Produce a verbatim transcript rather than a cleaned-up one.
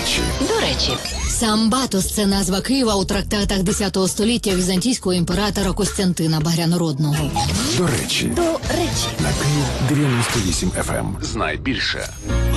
речі. До речі. Самбатос – це назва Києва у трактатах десятого століття візантійського імператора Костянтина Багрянородного. До речі. До речі. На Київ дев'яносто вісім еф ем. Знай більше.